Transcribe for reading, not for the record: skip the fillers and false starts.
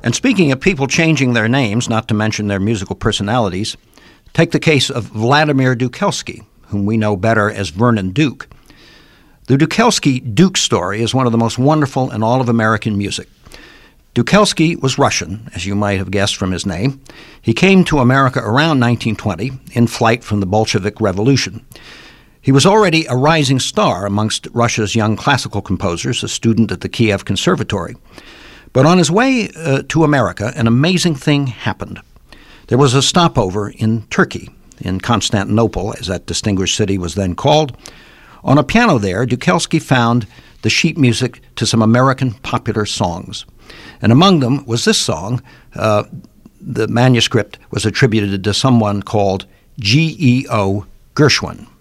And speaking of people changing their names, not to mention their musical personalities, take the case of Vladimir Dukelski, whom we know better as Vernon Duke. The Dukelski-Duke story is one of the most wonderful in all of American music. Dukelski was Russian, as you might have guessed from his name. He came to America around 1920 in flight from the Bolshevik Revolution. He was already a rising star amongst Russia's young classical composers, a student at the Kiev Conservatory. But on his way to America, an amazing thing happened. There was a stopover in Turkey, in Constantinople, as that distinguished city was then called. On a piano there, Dukelski found the sheet music to some American popular songs. And among them was this song. The manuscript was attributed to someone called G.E.O. Gershwin.